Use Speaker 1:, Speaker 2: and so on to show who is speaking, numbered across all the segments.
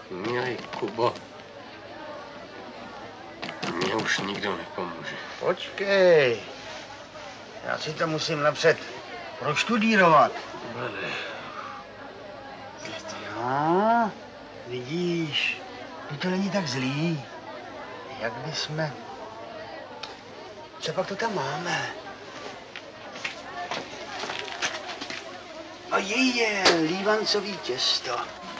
Speaker 1: Milý Kubo, mně už nikdo nepomůže.
Speaker 2: Počkej, já si to musím napřed proštudírovat.
Speaker 1: Blade.
Speaker 2: No, vidíš, to není tak zlý. Jak bychom... Co pak to tam máme? A je lívancový těsto.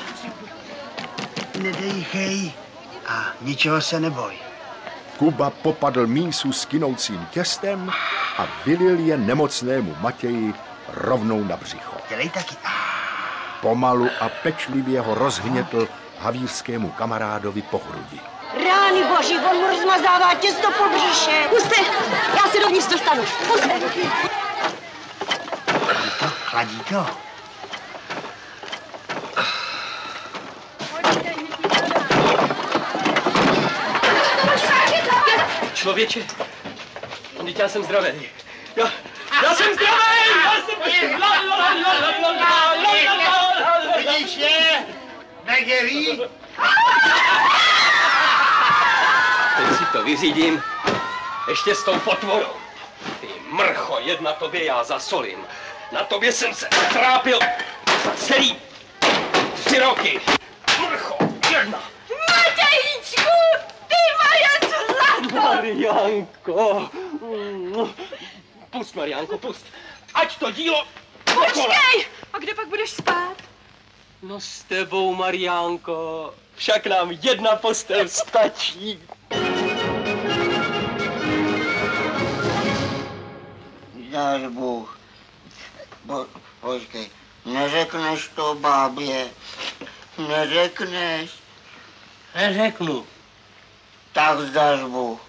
Speaker 2: Nedejchej a ničeho se neboj.
Speaker 3: Kuba popadl mísu s kynoucím těstem a vylil je nemocnému Matěji rovnou na břicho.
Speaker 2: Dělej taky.
Speaker 3: Pomalu a pečlivě ho rozhnětl havířskému kamarádovi po hrudi.
Speaker 4: Rány boží, on mu rozmazává těsto po břiše.
Speaker 5: Puste, já se dovnitř dostanu. Puste.
Speaker 2: Chladí to.
Speaker 1: Člověče, já jsem zdravý. Já jsem zdravý!
Speaker 2: Vidíš je? Negerí?
Speaker 1: Teď si to vyřídím. Ještě s tou potvorou. Ty mrcho, jedna tobě já zasolím. Na tobě jsem se trápil celý 3 roky. Mrcho, jedna.
Speaker 5: Matějíčku, ty moje zlato!
Speaker 1: Mariánko. Pust, Mariánko, pust. Ať to dílo
Speaker 5: Počkej! A kde pak budeš spát?
Speaker 1: No s tebou, Mariánko. Však nám jedna postel stačí.
Speaker 2: Dáš Bůh. Počkej, neřekneš to bábě? Neřekneš?
Speaker 1: Neřeknu.
Speaker 2: Tak zdáš Bůh.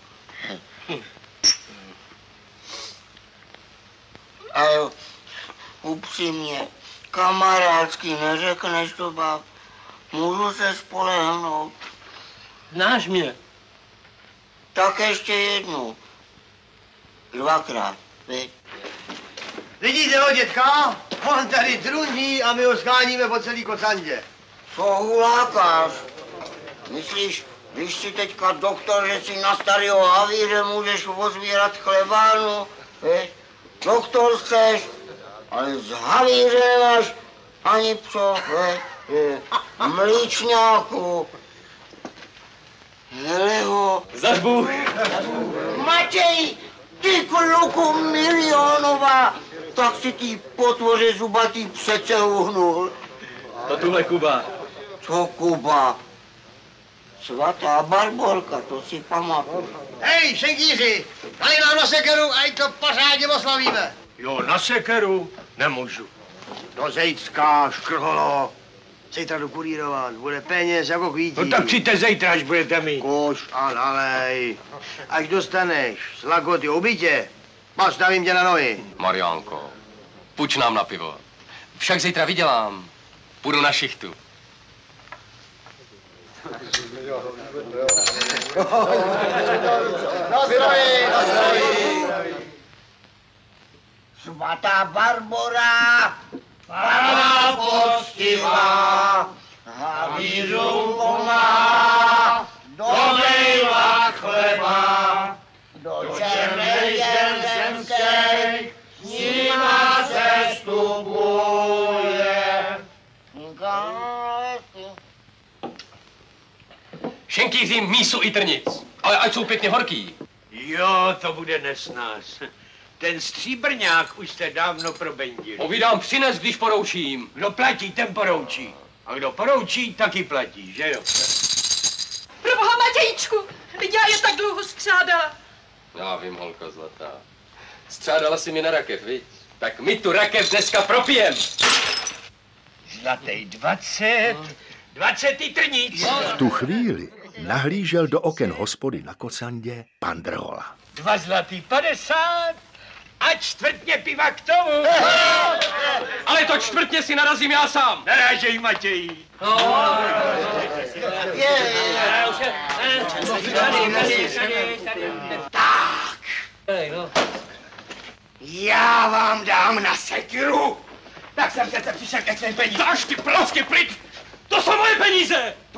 Speaker 2: A jo, upřímně, kamarádsky, neřekneš to báb? Můžu se spolehnout?
Speaker 1: Znáš mě?
Speaker 2: Tak ještě jednou. 2krát, viď? Vidíte ho, dětka? On tady druní a my ho scháníme po celý kocandě. Co hulákáš? Myslíš, když si teďka doktor, že si na starého havíře můžeš pozbírat chlebánu? Viď? Doktor chceš, ale z havíře nemáš ani pso, viď? Mlíčňáku. Hele ho.
Speaker 1: Zaž Bůh.
Speaker 2: Matěj, ty kluku milionová, tak si ty potvoře zubatý přece uhnul.
Speaker 1: To tuhle Kuba.
Speaker 2: Co Kuba? Svatá Barborka, to si pamatuju. Hej, šenkýři, dali nám na sekeru, ať to pořádně oslavíme.
Speaker 6: Jo, na sekeru nemůžu.
Speaker 2: Do Zejcka, škrholo. Zítra jdu kurírovat, bude peněz jako kvítí.
Speaker 6: No tak přijďte zítra, až budete mít.
Speaker 2: Koš a nalej. Až dostaneš z lakoty obytě, postavím tě na nohy.
Speaker 1: Mariánko, půjč nám na pivo. Však zítra vydělám. Půjdu na šichtu.
Speaker 2: Na zdraví, na zdraví. Svatá Barbora, Pana poctivá, havířům pomáhá, domejvá chleba, do černej zemskej, s nima sestupuje.
Speaker 1: Šenkýřím mísu i trnic, ale ať jsou pěkně horký.
Speaker 6: Jo, to bude nesnás. Ten stříbrňák už jste dávno probendili.
Speaker 1: Povídám, přines, když poroučím.
Speaker 6: Kdo platí, ten poroučí. A kdo poroučí, taky platí, že jo?
Speaker 5: Proboha, Matějíčku, teď já je tak dlouho střádala.
Speaker 1: Já vím, holko zlatá. Střádala si mi na rakev, viď? Tak my tu rakev dneska propijem.
Speaker 6: Zlatý 20, 20 trnic.
Speaker 3: V tu chvíli nahlížel do oken hospody na kocandě pan Drhola.
Speaker 6: 2 zlatý 50 a čtvrtně piva k tomu.
Speaker 1: Ale to čtvrtně si narazím já sám.
Speaker 6: Narážej, Matěji.
Speaker 2: Tak, já vám dám na sekiru. Tak jsem přece přišel ke svým penízům.
Speaker 1: Dáš ty placky pryč! To jsou moje peníze!